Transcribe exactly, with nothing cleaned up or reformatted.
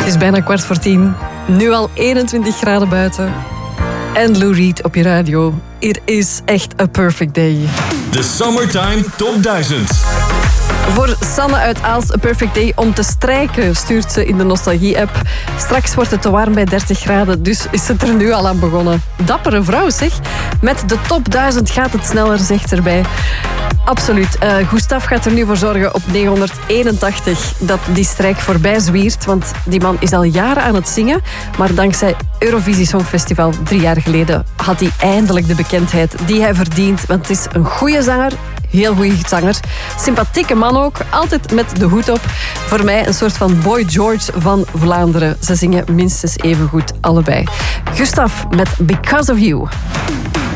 is bijna kwart voor tien. Nu al eenentwintig graden buiten. En Lou Reed op je radio. It is echt a perfect day. De Summertime Top duizend. Voor Sanne uit Aalst, a perfect day om te strijken, stuurt ze in de Nostalgie-app. Straks wordt het te warm bij dertig graden, dus is het er nu al aan begonnen. Dappere vrouw, zeg. Met de top duizend gaat het sneller, zegt erbij. Absoluut. Uh, Gustav gaat er nu voor zorgen op negenhonderdeenentachtig dat die strijk voorbij zwiert. Want die man is al jaren aan het zingen. Maar dankzij Eurovisie Songfestival drie jaar geleden had hij eindelijk de bekendheid die hij verdient. Want het is een goede zanger. Heel goede zanger. Sympathieke man ook. Altijd met de hoed op. Voor mij een soort van Boy George van Vlaanderen. Ze zingen minstens even goed allebei. Gustav met Because of You.